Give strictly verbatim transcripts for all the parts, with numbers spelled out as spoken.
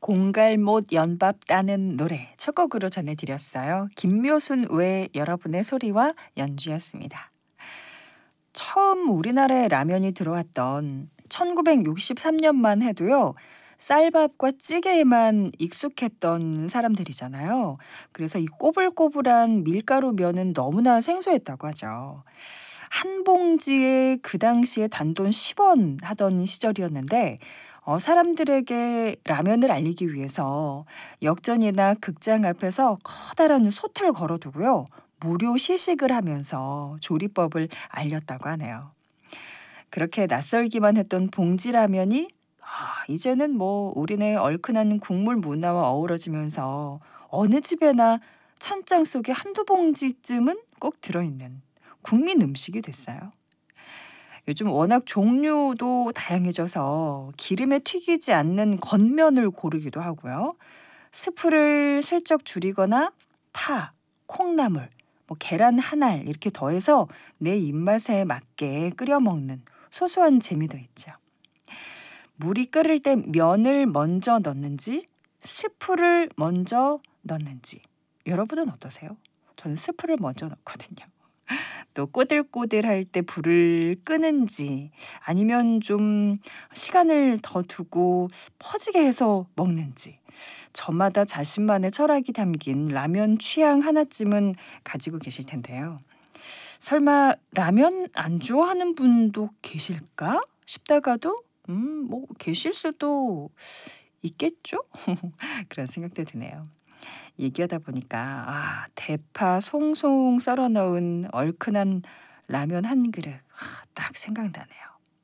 공갈못 연밥 따는 노래 첫 곡으로 전해드렸어요. 김묘순 외 여러분의 소리와 연주였습니다. 처음 우리나라에 라면이 들어왔던 천구백육십삼 년만 해도요. 쌀밥과 찌개에만 익숙했던 사람들이잖아요. 그래서 이 꼬불꼬불한 밀가루 면은 너무나 생소했다고 하죠. 한 봉지에 그 당시에 단돈 십 원 하던 시절이었는데 어, 사람들에게 라면을 알리기 위해서 역전이나 극장 앞에서 커다란 솥을 걸어두고요. 무료 시식을 하면서 조리법을 알렸다고 하네요. 그렇게 낯설기만 했던 봉지라면이 아, 이제는 뭐 우리네 얼큰한 국물 문화와 어우러지면서 어느 집에나 찬장 속에 한두 봉지쯤은 꼭 들어있는 국민 음식이 됐어요. 요즘 워낙 종류도 다양해져서 기름에 튀기지 않는 겉면을 고르기도 하고요. 스프를 슬쩍 줄이거나 파, 콩나물, 뭐 계란 한 알 이렇게 더해서 내 입맛에 맞게 끓여 먹는 소소한 재미도 있죠. 물이 끓을 때 면을 먼저 넣는지 스프를 먼저 넣는지 여러분은 어떠세요? 저는 스프를 먼저 넣거든요. 또 꼬들꼬들할 때 불을 끄는지 아니면 좀 시간을 더 두고 퍼지게 해서 먹는지 저마다 자신만의 철학이 담긴 라면 취향 하나쯤은 가지고 계실 텐데요. 설마 라면 안 좋아하는 분도 계실까 싶다가도 음, 뭐 계실 수도 있겠죠? 그런 생각도 드네요. 얘기하다 보니까 아, 대파 송송 썰어 넣은 얼큰한 라면 한 그릇 아, 딱 생각나네요.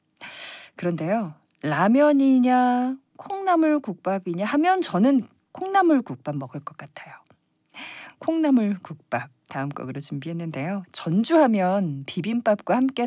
그런데요. 라면이냐 콩나물 국밥이냐 하면 저는 콩나물 국밥 먹을 것 같아요. 콩나물 국밥 다음 곡으로 준비했는데요. 전주하면 비빔밥과 함께